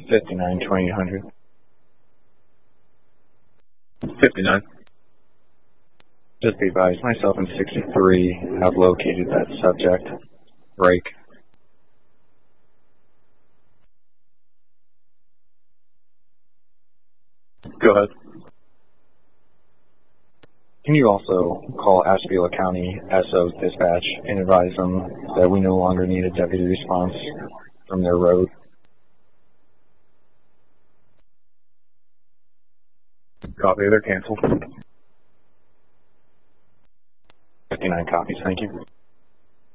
59 2800. 59. Just be advised, myself and 63 have located that subject. Break. Go ahead. Can you also call Ashtabula County SO's dispatch and advise them that we no longer need a deputy response from their road? Copy, they're canceled. 59 copies, thank you.